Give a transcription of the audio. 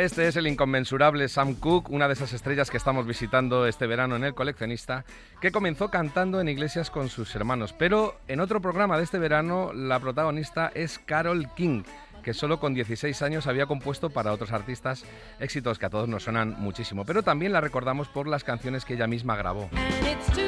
Este es el inconmensurable Sam Cooke, una de esas estrellas que estamos visitando este verano en El Coleccionista, que comenzó cantando en iglesias con sus hermanos. Pero en otro programa de este verano, la protagonista es Carole King, que solo con 16 años había compuesto para otros artistas éxitos que a todos nos suenan muchísimo. Pero también la recordamos por las canciones que ella misma grabó.